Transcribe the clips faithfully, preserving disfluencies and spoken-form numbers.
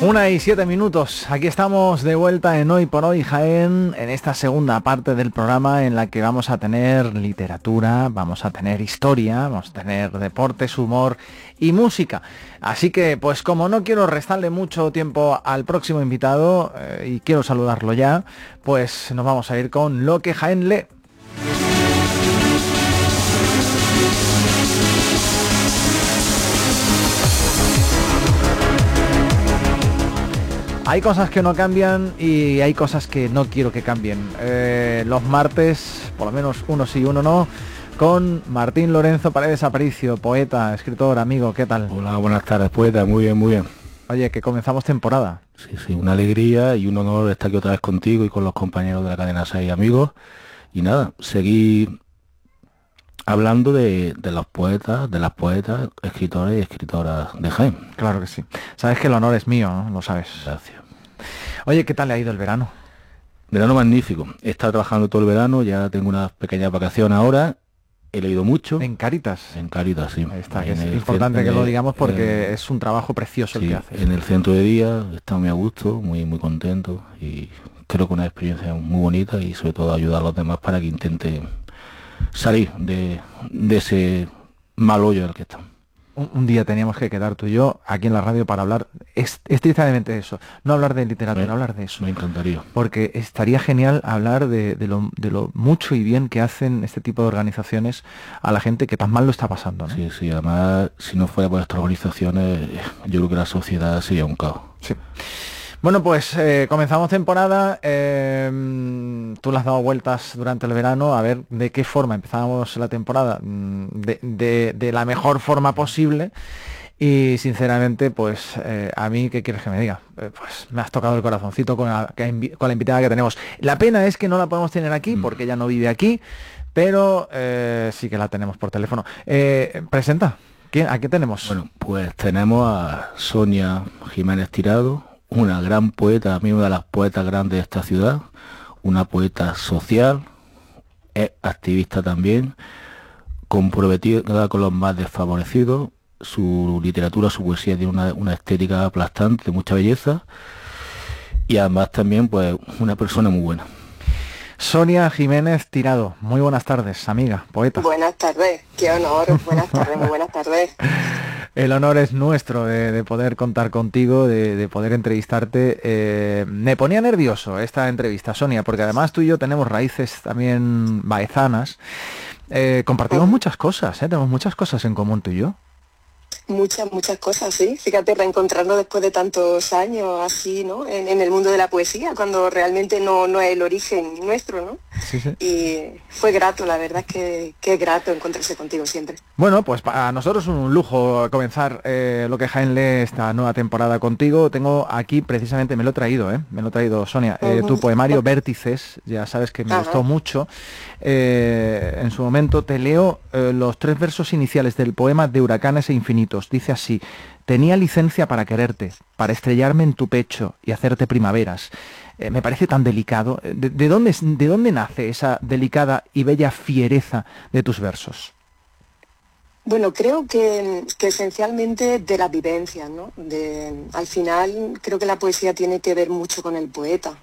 Una y siete minutos, aquí estamos de vuelta en Hoy por Hoy Jaén, en esta segunda parte del programa en la que vamos a tener literatura, vamos a tener historia, vamos a tener deportes, humor y música. Así que, pues como no quiero restarle mucho tiempo al próximo invitado, eh, y quiero saludarlo ya, pues nos vamos a ir con lo que Jaén lee. Hay cosas que no cambian y hay cosas que no quiero que cambien. Eh, los martes, por lo menos uno sí, uno no, con Martín Lorenzo Paredes Aparicio, poeta, escritor, amigo, ¿qué tal? Hola, buenas tardes, poeta, muy bien, muy bien. Oye, que comenzamos temporada. Sí, sí, una alegría y un honor estar aquí otra vez contigo y con los compañeros de la cadena seis amigos. Y nada, seguir hablando de, de los poetas, de las poetas, escritores y escritoras de Jaén. Claro que sí. Sabes que el honor es mío, ¿no? Lo sabes. Gracias. Oye, ¿qué tal le ha ido el verano? Verano magnífico. He estado trabajando todo el verano, ya tengo unas pequeñas vacaciones ahora. He leído mucho. En Cáritas. En Cáritas, sí. Ahí está, que es el importante centro, que lo digamos porque eh, es un trabajo precioso sí, el que haces. En el centro de día he estado muy a gusto, muy, muy contento y creo que una experiencia muy bonita y sobre todo ayudar a los demás para que intenten salir de, de ese mal hoyo en el que están. Un, un día teníamos que quedar tú y yo aquí en la radio para hablar es, estrictamente de eso, no hablar de literatura, me, hablar de eso. Me encantaría. Porque estaría genial hablar de, de, lo, de lo mucho y bien que hacen este tipo de organizaciones a la gente que tan mal lo está pasando, ¿no? Sí, sí, además, si no fuera por estas organizaciones, yo creo que la sociedad sería un caos. Sí. Bueno, pues eh, comenzamos temporada, eh, tú le has dado vueltas durante el verano, a ver de qué forma empezábamos la temporada, de, de, de la mejor forma posible, y sinceramente, pues eh, a mí, ¿qué quieres que me diga? Eh, pues me has tocado el corazoncito con la, con la invitada que tenemos. La pena es que no la podemos tener aquí, porque ella no vive aquí, pero eh, sí que la tenemos por teléfono. Eh, presenta, ¿quién, ¿a qué tenemos? Bueno, pues tenemos a Sonia Jiménez Tirado, una gran poeta, a mí una de las poetas grandes de esta ciudad, una poeta social, es activista también, comprometida con los más desfavorecidos, su literatura, su poesía tiene una, una estética aplastante, de mucha belleza, y además también pues una persona muy buena. Sonia Jiménez Tirado, muy buenas tardes, amiga, poeta. Buenas tardes, qué honor, buenas tardes, muy buenas tardes. El honor es nuestro de, de poder contar contigo, de, de poder entrevistarte. Eh, me ponía nervioso esta entrevista, Sonia, porque además tú y yo tenemos raíces también baezanas. Eh, compartimos muchas cosas, ¿eh? Tenemos muchas cosas en común tú y yo. Muchas, muchas cosas, sí. Fíjate, reencontrarnos después de tantos años así, ¿no? En, en el mundo de la poesía, cuando realmente no, no es el origen nuestro, ¿no? Sí, sí. Y fue grato, la verdad es que, que es grato encontrarse contigo siempre. Bueno, pues para nosotros es un lujo comenzar eh, lo que Jaén lee esta nueva temporada contigo. Tengo aquí precisamente, me lo he traído, ¿eh? Me lo he traído, Sonia, eh, uh-huh. tu poemario Vértices, ya sabes que me uh-huh. gustó mucho. Eh, en su momento te leo eh, los tres versos iniciales del poema de Huracanes e Infinitos. Dice así: tenía licencia para quererte, para estrellarme en tu pecho y hacerte primaveras. Eh, me parece tan delicado. ¿De, de, dónde, ¿De dónde nace esa delicada y bella fiereza de tus versos? Bueno, creo que, que esencialmente de las vivencias, ¿no? De, al final creo que la poesía tiene que ver mucho con el poeta.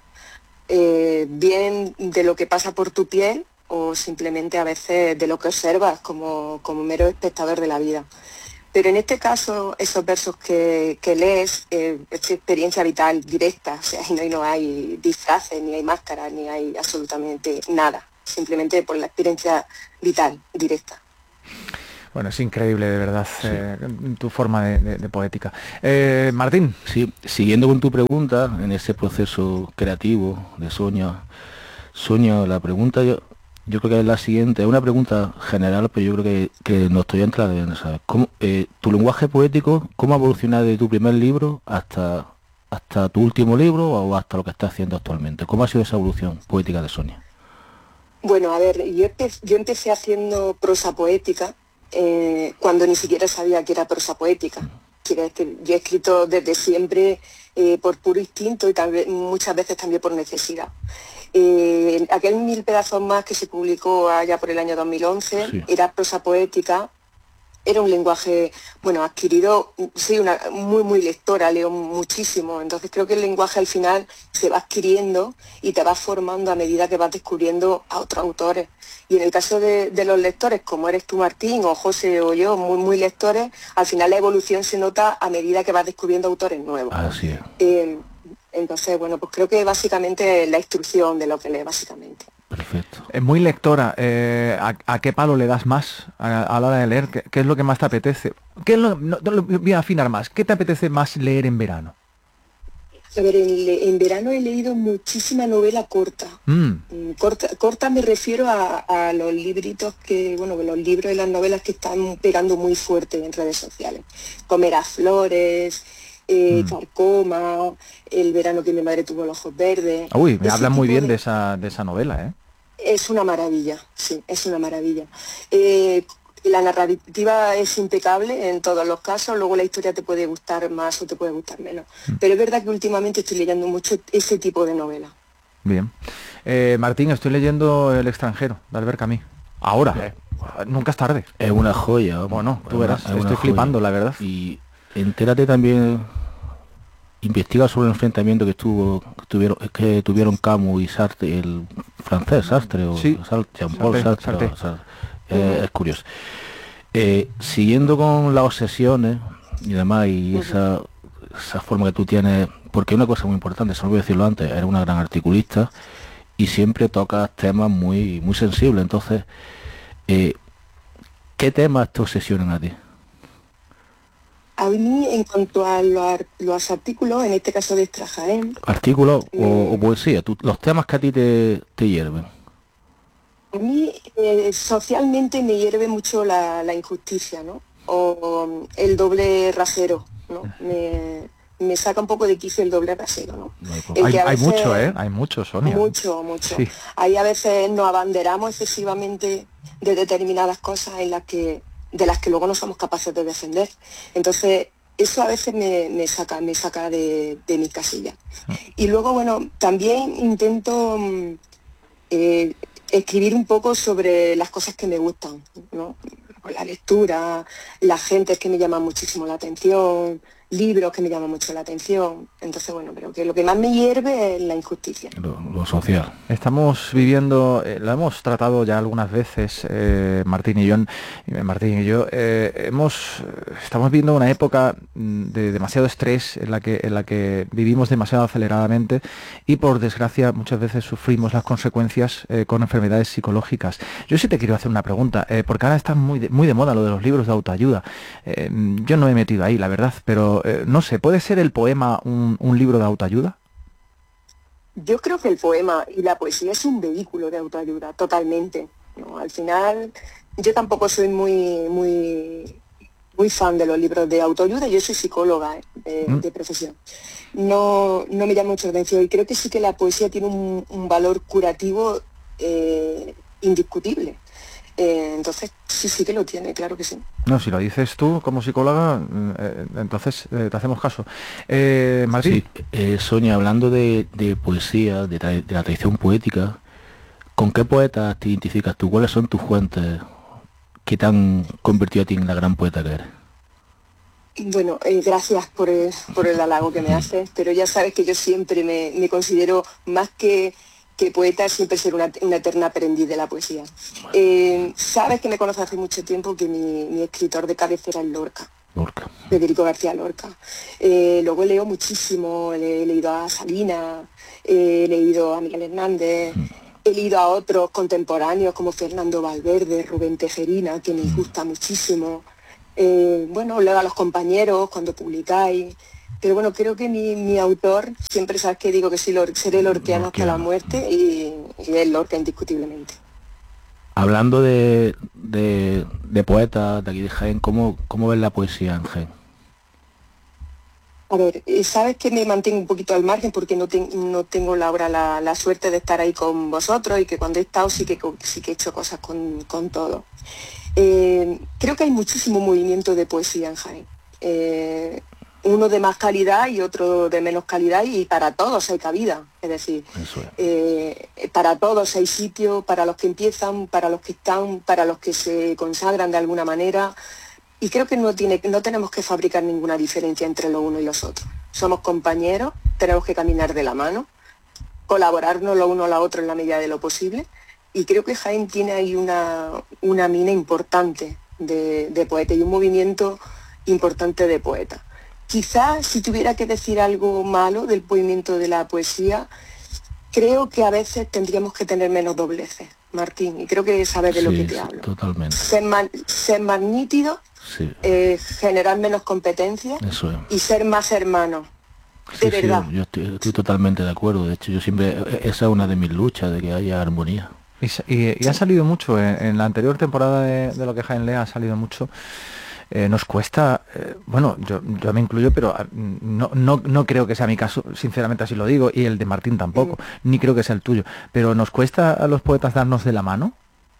Eh, bien de lo que pasa por tu piel o simplemente a veces de lo que observas como, como mero espectador de la vida. Pero en este caso, esos versos que, que lees, eh, es experiencia vital directa, o sea, y no, y no hay disfraces, ni hay máscaras, ni hay absolutamente nada, simplemente por la experiencia vital directa. Bueno, es increíble, de verdad, sí. eh, tu forma de, de, de poética. Eh, Martín. Sí, siguiendo con tu pregunta, en ese proceso creativo de Sonia, Sonia, la pregunta yo... Yo creo que es la siguiente, es una pregunta general, pero yo creo que, que nos estoy entrando de saber. ¿Cómo, eh, tu lenguaje poético, cómo ha evolucionado de tu primer libro hasta, hasta tu último libro o hasta lo que estás haciendo actualmente? ¿Cómo ha sido esa evolución poética de Sonia? Bueno, a ver, yo, empe- yo empecé haciendo prosa poética eh, cuando ni siquiera sabía que era prosa poética. Quiere decir, yo he escrito desde siempre eh, por puro instinto y tal vez, muchas veces también por necesidad. Eh, aquel Mil pedazos más que se publicó allá por el año dos mil once, sí. Era prosa poética era un lenguaje, bueno, adquirido, soy una muy, muy lectora, leo muchísimo, entonces creo que el lenguaje al final se va adquiriendo y te vas formando a medida que vas descubriendo a otros autores. Y en el caso de, de los lectores, como eres tú, Martín, o José o yo, muy, muy lectores, al final la evolución se nota a medida que vas descubriendo autores nuevos. Así es. Eh, entonces, bueno, pues creo que básicamente la instrucción de lo que lees, básicamente. Perfecto. Es muy lectora. Eh, ¿a, ¿A qué palo le das más a, a la hora de leer? ¿Qué, qué es lo que más te apetece? ¿Qué es lo, no, no, lo voy a afinar más. ¿Qué te apetece más leer en verano? A ver, en, en verano he leído muchísima novela corta. Mm. Corta, corta me refiero a, a los libritos que, bueno, los libros y las novelas que están pegando muy fuerte en redes sociales. Comer a flores, eh, mm. Carcoma, El verano que mi madre tuvo los ojos verdes. Uy, me hablan muy bien de... de esa de esa novela, ¿eh? Es una maravilla, sí, es una maravilla. Eh, la narrativa es impecable en todos los casos, luego la historia te puede gustar más o te puede gustar menos. Mm. Pero es verdad que últimamente estoy leyendo mucho ese tipo de novela. Bien. Eh, Martín, estoy leyendo El extranjero, de Albert Camus. Ahora, eh, nunca es tarde. Es una joya. Vamos. Bueno, tú verás, estoy joya. flipando, la verdad. Y entérate también, investiga sobre el enfrentamiento que estuvo que tuvieron, que tuvieron Camus y Sartre, el francés Sartre, o sí. Jean-Paul Sartre. Sartre. O sea, eh, es curioso. Eh, siguiendo con las obsesiones y demás, y esa, esa forma que tú tienes, porque una cosa muy importante, se me olvidó decirlo antes, eres una gran articulista y siempre tocas temas muy muy sensibles. Entonces, eh, ¿qué temas te obsesionan a ti? A mí, en cuanto a los, los artículos, en este caso de Extra Jaén... ¿Artículos eh, o, o poesía? Tú, los temas que a ti te, te hierven. A mí, eh, socialmente, me hierve mucho la, la injusticia, ¿no? O el doble rasero, ¿no? Me, me saca un poco de quicio el doble rasero, ¿no? Hay, hay veces, mucho, ¿eh? Hay mucho, Sonia. Mucho, mucho. Sí. Ahí a veces nos abanderamos excesivamente de determinadas cosas en las que... de las que luego no somos capaces de defender. Entonces, eso a veces me, me saca, me saca de, de mi casilla. Y luego, bueno, también intento eh, escribir un poco sobre las cosas que me gustan, ¿no? La lectura, las gentes que me llaman muchísimo la atención, libros que me llaman mucho la atención. Entonces, bueno, creo que lo que más me hierve es la injusticia. Lo, lo social. Estamos viviendo, eh, lo hemos tratado ya algunas veces, eh, Martín y yo, eh, Martín y yo, eh, hemos, estamos viviendo una época de demasiado estrés en la que, en la que vivimos demasiado aceleradamente y por desgracia muchas veces sufrimos las consecuencias eh, con enfermedades psicológicas. Yo sí te quiero hacer una pregunta, eh, porque ahora está muy de, muy de moda lo de los libros de autoayuda. Eh, yo no me he metido ahí, la verdad, pero Eh, no sé, ¿puede ser el poema un, un libro de autoayuda? Yo creo que el poema y la poesía es un vehículo de autoayuda, totalmente, ¿no? Al final, yo tampoco soy muy muy muy fan de los libros de autoayuda, yo soy psicóloga, ¿eh? de, ¿Mm? de profesión. No, no me llama mucho la atención y creo que sí que la poesía tiene un, un valor curativo eh, indiscutible. Eh, entonces, sí, sí que lo tiene, claro que sí. No, si lo dices tú como psicóloga, eh, entonces eh, te hacemos caso. Eh, Martín. Sí, eh, Sonia, hablando de, de poesía, de, tra de la tradición poética, ¿con qué poetas te identificas tú? ¿Cuáles son tus fuentes que te han convertido a ti en la gran poeta que eres? Bueno, eh, gracias por el, por el halago que me haces, pero ya sabes que yo siempre me, me considero más que... que poeta siempre ser una, una eterna aprendiz de la poesía. Eh, sabes que me conoces hace mucho tiempo que mi, mi escritor de cabecera es Lorca. Lorca. Federico García Lorca. Eh, luego leo muchísimo, he leído a Sabina, he leído a Miguel Hernández, mm. he leído a otros contemporáneos como Fernando Valverde, Rubén Tejerina, que me gusta muchísimo. Eh, bueno, leo a los compañeros cuando publicáis. Pero bueno, creo que mi, mi autor, siempre sabes que digo que sí, lor, seré lorquiano hasta la muerte y, y es Lorca indiscutiblemente. Hablando de, de, de poetas de aquí de Jaén, ¿cómo, cómo ves la poesía en Jaén? A ver, sabes que me mantengo un poquito al margen porque no, te, no tengo la, ahora la, la suerte de estar ahí con vosotros y que cuando he estado sí que, sí que he hecho cosas con, con todo. Eh, creo que hay muchísimo movimiento de poesía en Jaén. Eh, uno de más calidad y otro de menos calidad y para todos hay cabida, es decir, Eso es. Eh, para todos hay sitio, para los que empiezan, para los que están, para los que se consagran de alguna manera, Y creo que no, tiene, no tenemos que fabricar ninguna diferencia entre lo uno y los otros. Somos compañeros, tenemos que caminar de la mano, colaborarnos lo uno a la otro en la medida de lo posible. Y creo que Jaén tiene ahí una, una mina importante de, de poetas y un movimiento importante de poetas. Quizás si tuviera que decir algo malo del movimiento de la poesía, creo que a veces tendríamos que tener menos dobleces, Martín, y creo que sabes de sí, lo que te sí, hablo. Totalmente. Ser más, ser más nítido, sí. eh, generar menos competencia Eso es. y ser más hermanos. Sí, de verdad. Sí, yo estoy, estoy totalmente de acuerdo. De hecho, yo siempre, esa es una de mis luchas, de que haya armonía. Y, y, y ha salido mucho, en, en la anterior temporada de, de Lo que Jaén Lee ha salido mucho. Eh, nos cuesta, eh, bueno, yo, yo me incluyo, pero no, no, no creo que sea mi caso, sinceramente así lo digo, y el de Martín tampoco, mm. ni creo que sea el tuyo, pero ¿nos cuesta a los poetas darnos de la mano?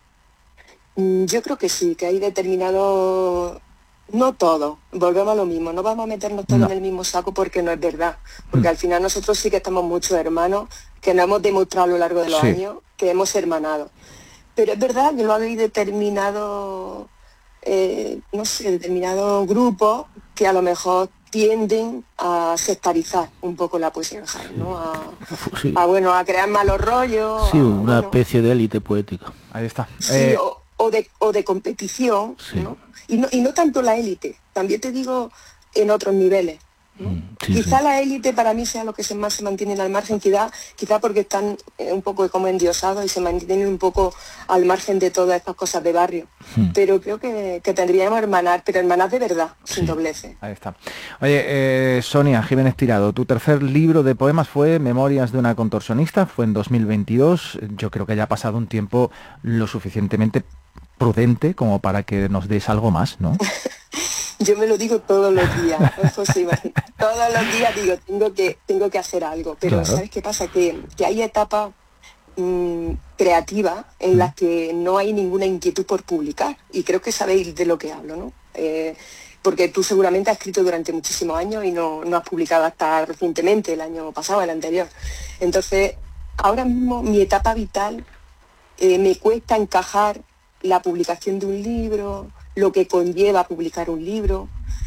Yo creo que sí, que hay determinado, no todo, volvemos a lo mismo, no vamos a meternos todos no. en el mismo saco porque no es verdad, porque mm. al final nosotros sí que estamos muchos hermanos, que nos hemos demostrado a lo largo de los sí. años que hemos hermanado, pero es verdad que lo hay determinado... Eh, no sé, determinados grupos que a lo mejor tienden a sectarizar un poco la poesía en Jaén, ¿no? A, sí. a, bueno, a crear malos rollos. Sí, a, una bueno, especie de élite poética. Ahí está. Sí, eh... o, o, de, o de competición, sí. ¿no? Y, no, y no tanto la élite, también te digo en otros niveles. ¿no? Sí, quizá sí. la élite para mí sea lo que más se mantienen al margen, quizá, quizá porque están eh, un poco como endiosados y se mantienen un poco al margen de todas estas cosas de barrio. Hmm. Pero creo que, que tendríamos que hermanar, pero hermanar de verdad, sí. sin dobleces. Ahí está. Oye, eh, Sonia Jiménez Tirado, tu tercer libro de poemas fue Memorias de una contorsionista, fue en dos mil veintidós. Yo creo que ya ha pasado un tiempo lo suficientemente prudente como para que nos des algo más, ¿no? Yo me lo digo todos los días, José, todos los días digo, tengo que, tengo que hacer algo, pero claro. ¿sabes qué pasa? Que, que hay etapas mmm, creativas en mm. las que no hay ninguna inquietud por publicar, y creo que sabéis de lo que hablo, ¿no? Eh, porque tú seguramente has escrito durante muchísimos años y no, no has publicado hasta recientemente, el año pasado, el anterior. Entonces, ahora mismo mi etapa vital eh, me cuesta encajar la publicación de un libro, lo que conlleva publicar un libro,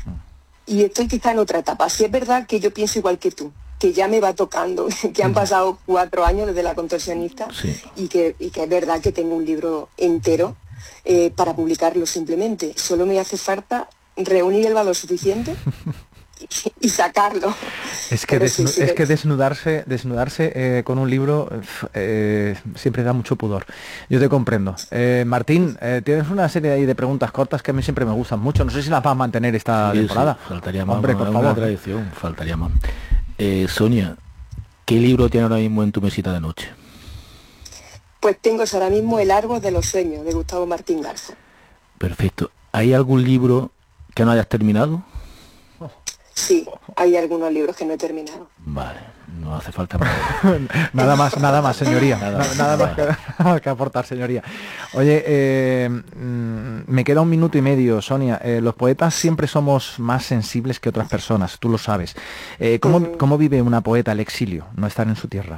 y estoy quizá en otra etapa. Sí es verdad que yo pienso igual que tú, que ya me va tocando, que han pasado cuatro años desde La contorsionista, sí. y, que, y que es verdad que tengo un libro entero eh, para publicarlo simplemente. Solo me hace falta reunir el valor suficiente y, y sacarlo. Es que, desnu sí, sí, es que desnudarse, desnudarse eh, con un libro eh, siempre da mucho pudor. Yo te comprendo. Eh, Martín, eh, tienes una serie ahí de preguntas cortas que a mí siempre me gustan mucho. No sé si las vas a mantener esta sí, temporada. Sí, faltaría más. Hombre, por favor. Una tradición, faltaría más. Eh, Sonia, ¿qué libro tienes ahora mismo en tu mesita de noche? Pues tengo ahora mismo El árbol de los sueños, de Gustavo Martín Garza. Perfecto. ¿Hay algún libro que no hayas terminado? Sí, hay algunos libros que no he terminado. Vale, no hace falta más. nada más, nada más, señoría. Nada, nada, nada más que, que aportar, señoría. Oye, eh, me queda un minuto y medio, Sonia. Eh, los poetas siempre somos más sensibles que otras personas, tú lo sabes. Eh, ¿cómo, uh-huh. ¿Cómo vive una poeta el exilio, no estar en su tierra?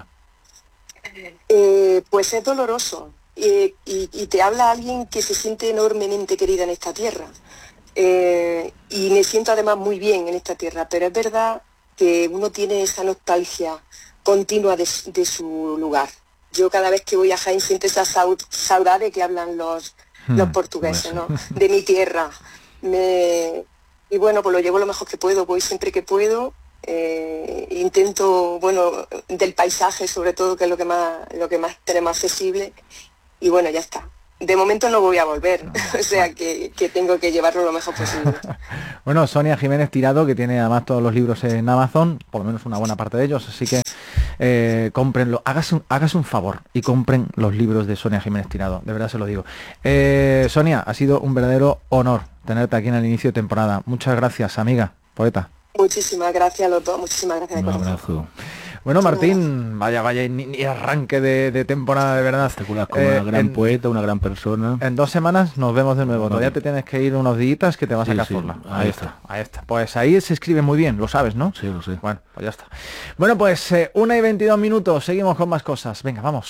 Eh, pues es doloroso. Eh, y, y te habla alguien que se siente enormemente querida en esta tierra. Eh, y me siento además muy bien en esta tierra, pero es verdad que uno tiene esa nostalgia continua de, de su lugar. Yo cada vez que voy a Jaén siento esa saudade que hablan los, hmm, los portugueses, ¿no? De mi tierra. Me, y bueno, pues lo llevo lo mejor que puedo, voy siempre que puedo, eh, intento, bueno, del paisaje sobre todo, que es lo que más, lo que más tenemos accesible, y bueno, ya está. De momento no voy a volver, no, o sea que, que tengo que llevarlo lo mejor posible. Bueno, Sonia Jiménez Tirado, que tiene además todos los libros en Amazon, por lo menos una buena parte de ellos, así que eh, cómprenlo, hágase un, hágase un favor y compren los libros de Sonia Jiménez Tirado, de verdad se lo digo. Eh, Sonia, ha sido un verdadero honor tenerte aquí en el inicio de temporada. Muchas gracias, amiga, poeta. Muchísimas gracias a los dos, muchísimas gracias. Un abrazo. Bueno, Martín, vaya, vaya, ni, ni arranque de, de temporada, de verdad. Como eh, una gran en, poeta, una gran persona. En dos semanas nos vemos de nuevo. Vale. Todavía te tienes que ir unos días que te vas sí, a Cazorla. Sí, ahí, ahí está. está. Ahí está. Pues ahí se escribe muy bien, lo sabes, ¿no? Sí, lo sé. Bueno, pues ya está. Bueno, pues eh, una y veintidós minutos, seguimos con más cosas. Venga, vamos.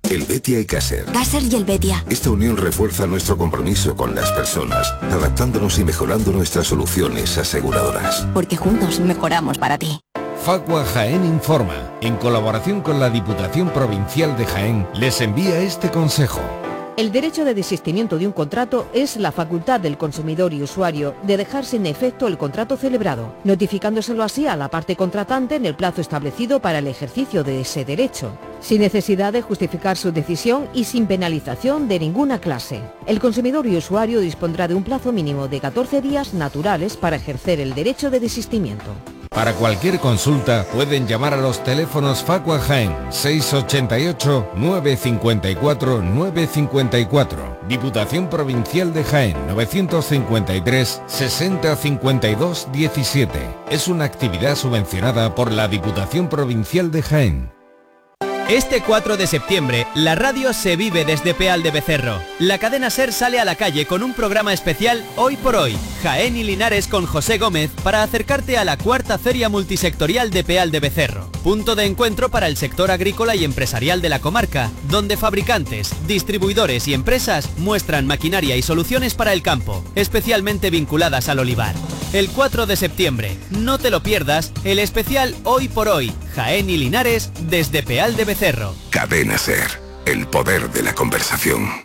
El Betia y Caser. Caser y el Betia. Esta unión refuerza nuestro compromiso con las personas, adaptándonos y mejorando nuestras soluciones aseguradoras. Porque juntos mejoramos para ti. Facua Jaén Informa, en colaboración con la Diputación Provincial de Jaén, les envía este consejo. El derecho de desistimiento de un contrato es la facultad del consumidor y usuario de dejar sin efecto el contrato celebrado, notificándoselo así a la parte contratante en el plazo establecido para el ejercicio de ese derecho, sin necesidad de justificar su decisión y sin penalización de ninguna clase. El consumidor y usuario dispondrá de un plazo mínimo de catorce días naturales para ejercer el derecho de desistimiento. Para cualquier consulta pueden llamar a los teléfonos Facua Jaén seiscientos ochenta y ocho, novecientos cincuenta y cuatro, novecientos cincuenta y cuatro, Diputación Provincial de Jaén novecientos cincuenta y tres, sesenta, cincuenta y dos, diecisiete. Es una actividad subvencionada por la Diputación Provincial de Jaén. Este cuatro de septiembre, la radio se vive desde Peal de Becerro. La cadena SER sale a la calle con un programa especial Hoy por Hoy, Jaén y Linares con José Gómez, para acercarte a la cuarta Feria Multisectorial de Peal de Becerro. Punto de encuentro para el sector agrícola y empresarial de la comarca, donde fabricantes, distribuidores y empresas muestran maquinaria y soluciones para el campo, especialmente vinculadas al olivar. El cuatro de septiembre, no te lo pierdas, el especial Hoy por Hoy, Jaén y Linares desde Peal de Becerro. Cadena SER, el poder de la conversación.